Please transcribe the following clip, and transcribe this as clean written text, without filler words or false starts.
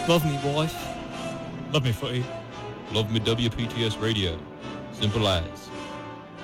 Love me, wife. Love me, footy. Love me WPTS Radio. Simple as.